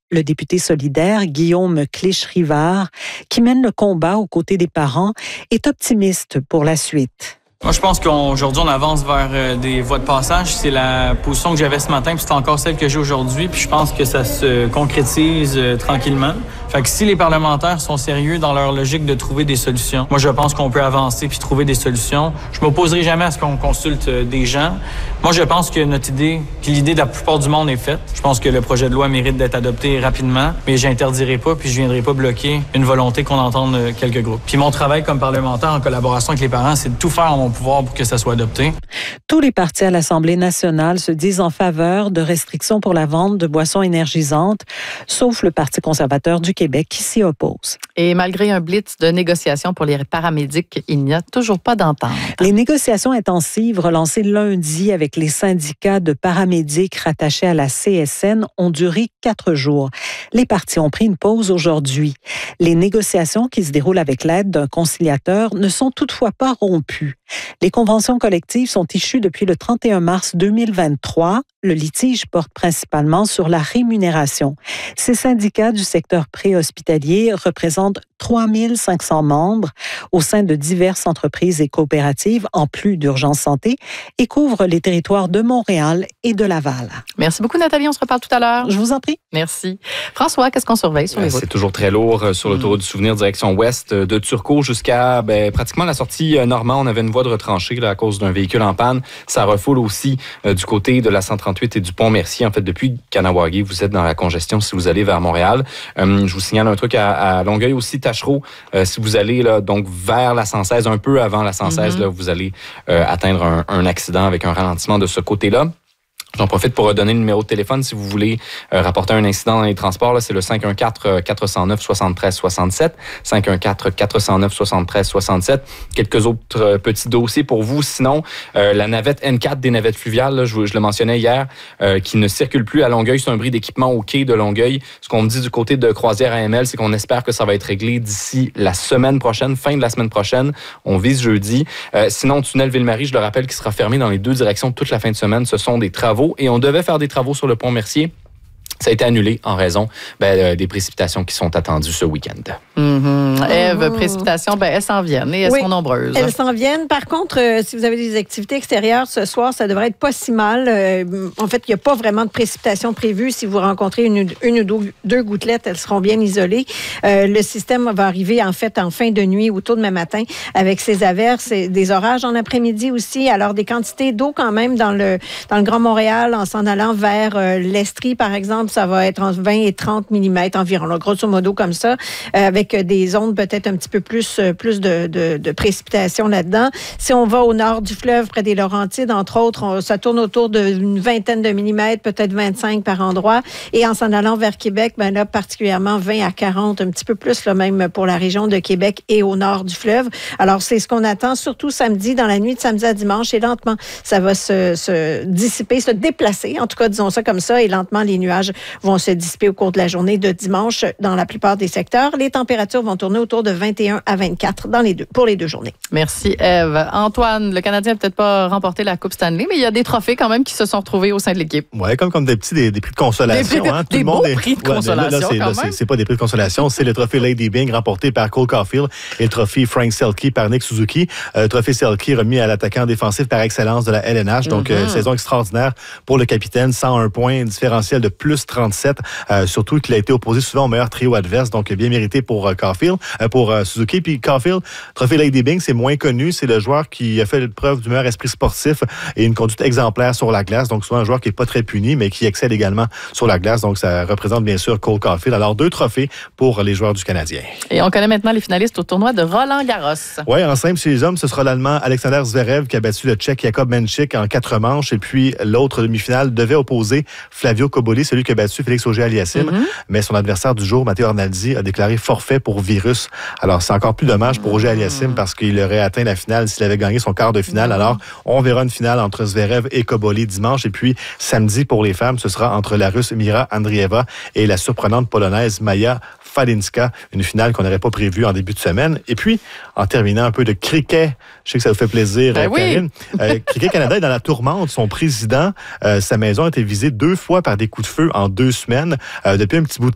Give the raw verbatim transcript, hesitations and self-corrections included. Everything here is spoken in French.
Le député solidaire Guillaume Clich-Rivard, qui mène le combat aux côtés des parents, est optimiste pour la suite. Moi, je pense qu'aujourd'hui, on avance vers euh, des voies de passage. C'est la position que j'avais ce matin, puis c'est encore celle que j'ai aujourd'hui. Puis je pense que ça se concrétise euh, tranquillement. Fait que si les parlementaires sont sérieux dans leur logique de trouver des solutions, moi, je pense qu'on peut avancer puis trouver des solutions. Je m'opposerai jamais à ce qu'on consulte euh, des gens. Moi, je pense que notre idée, que l'idée de la plupart du monde est faite. Je pense que le projet de loi mérite d'être adopté rapidement, mais j'interdirai pas puis je viendrai pas bloquer une volonté qu'on entende euh, quelques groupes. Puis mon travail comme parlementaire en collaboration avec les parents, c'est de tout faire en mon pouvoir pour que ça soit adopté. Tous les partis à l'Assemblée nationale se disent en faveur de restrictions pour la vente de boissons énergisantes, sauf le Parti conservateur du Québec qui s'y oppose. Et malgré un blitz de négociations pour les paramédics, il n'y a toujours pas d'entente. Les négociations intensives relancées lundi avec les syndicats de paramédics rattachés à la C S N ont duré quatre jours. Les partis ont pris une pause aujourd'hui. Les négociations qui se déroulent avec l'aide d'un conciliateur ne sont toutefois pas rompues. Les conventions collectives sont issues depuis le trente et un mars deux mille vingt-trois. Le litige porte principalement sur la rémunération. Ces syndicats du secteur préhospitalier représentent trois mille cinq cents membres au sein de diverses entreprises et coopératives, en plus d'Urgence Santé, et couvrent les territoires de Montréal et de Laval. Merci beaucoup, Nathalie. On se reparle tout à l'heure. Je vous en prie. Merci. François, qu'est-ce qu'on surveille sur les routes? C'est toujours très lourd sur l'autoroute du Souvenir, direction ouest, de Turcot jusqu'à ben, pratiquement la sortie Normand. On avait une voie de retranchée là, à cause d'un véhicule en panne. Ça refoule aussi euh, du côté de la cent trente-huit et du Pont-Mercier. En fait, depuis Kahnawake, vous êtes dans la congestion si vous allez vers Montréal. Euh, je vous signale un truc à, à Longueuil aussi, Tachereau. Euh, si vous allez là, donc vers la cent seize, un peu avant la cent seize, mm-hmm. là, vous allez euh, atteindre un, un accident avec un ralentissement de ce côté-là. J'en profite pour redonner le numéro de téléphone si vous voulez euh, rapporter un incident dans les transports. Là, c'est le cinq un quatre, quatre zéro neuf, soixante-treize soixante-sept. cinq un quatre, quatre zéro neuf, soixante-treize soixante-sept. Quelques autres euh, petits dossiers pour vous. Sinon, euh, la navette N quatre des navettes fluviales, là, je, je le mentionnais hier, euh, qui ne circule plus à Longueuil. C'est un bris d'équipement au quai de Longueuil. Ce qu'on me dit du côté de Croisière A M L, c'est qu'on espère que ça va être réglé d'ici la semaine prochaine, fin de la semaine prochaine. On vise jeudi. Euh, sinon, tunnel Ville-Marie, je le rappelle, qui sera fermé dans les deux directions toute la fin de semaine. Ce sont des travaux. Et on devait faire des travaux sur le pont Mercier. Ça a été annulé en raison ben, euh, des précipitations qui sont attendues ce week-end. Mm-hmm. Ève, précipitations, ben, elles s'en viennent et elles oui, sont nombreuses. Elles s'en viennent. Par contre, euh, si vous avez des activités extérieures ce soir, ça devrait être pas si mal. Euh, en fait, il n'y a pas vraiment de précipitations prévues. Si vous rencontrez une, une ou deux, deux gouttelettes, elles seront bien isolées. Euh, le système va arriver en fait en fin de nuit ou tôt demain matin avec ces averses et des orages en après-midi aussi. Alors, des quantités d'eau quand même dans le, dans le Grand Montréal en s'en allant vers euh, l'Estrie, par exemple. Ça va être entre vingt et trente millimètres environ, là, grosso modo comme ça, euh, avec des ondes peut-être un petit peu plus, plus de, de, de précipitations là-dedans. Si on va au nord du fleuve, près des Laurentides, entre autres, on, ça tourne autour d'une vingtaine de millimètres, peut-être vingt-cinq par endroit. Et en s'en allant vers Québec, ben là, particulièrement vingt à quarante, un petit peu plus là, même pour la région de Québec et au nord du fleuve. Alors, c'est ce qu'on attend, surtout samedi, dans la nuit de samedi à dimanche. Et lentement, ça va se, se dissiper, se déplacer, en tout cas, disons ça comme ça, et lentement, les nuages vont se dissiper au cours de la journée de dimanche dans la plupart des secteurs. Les températures vont tourner autour de vingt et un à vingt-quatre dans les deux, pour les deux journées. Merci, Ève. Antoine, le Canadien n'a peut-être pas remporté la Coupe Stanley, mais il y a des trophées quand même qui se sont retrouvés au sein de l'équipe. Oui, comme, comme des petits des, des prix de consolation. Des, hein. Tout des beaux est... prix de ouais, consolation, là, là, là, c'est, c'est pas des prix de consolation, c'est le trophée Lady Byng remporté par Cole Caulfield et le trophée Frank Selke par Nick Suzuki. Euh, le trophée Selke remis à l'attaquant défensif par excellence de la L N H. Donc, mm-hmm. euh, saison extraordinaire pour le capitaine, cent un points, différentiel de plus trente-sept. Euh, surtout qu'il a été opposé souvent au meilleur trio adverse, donc bien mérité pour euh, Caulfield, euh, pour euh, Suzuki. Puis Caulfield, trophée Lady Byng, c'est moins connu, c'est le joueur qui a fait preuve du meilleur esprit sportif et une conduite exemplaire sur la glace, donc souvent un joueur qui n'est pas très puni, mais qui excelle également sur la glace, donc ça représente bien sûr Cole Caulfield. Alors deux trophées pour les joueurs du Canadien. Et on connaît maintenant les finalistes au tournoi de Roland-Garros. Oui, en simple chez les hommes, ce sera l'Allemand Alexander Zverev qui a battu le Tchèque Jakub Menchik en quatre manches, et puis l'autre demi-finale devait opposer Flavio Cobolli, celui qui a battu Félix Auger-Aliassime. Mm-hmm. Mais son adversaire du jour, Matteo Arnaldi, a déclaré forfait pour virus. Alors, c'est encore plus dommage pour Auger-Aliassime parce qu'il aurait atteint la finale s'il avait gagné son quart de finale. Alors, on verra une finale entre Zverev et Cobolli dimanche. Et puis, samedi, pour les femmes, ce sera entre la Russe Mira Andrieva et la surprenante polonaise Maja Falinska, une finale qu'on n'aurait pas prévue en début de semaine. Et puis, en terminant un peu de cricket, je sais que ça vous fait plaisir, ben Karine. Oui. euh, Cricket Canada est dans la tourmente. Son président, euh, sa maison a été visée deux fois par des coups de feu en deux semaines. Euh, depuis un petit bout de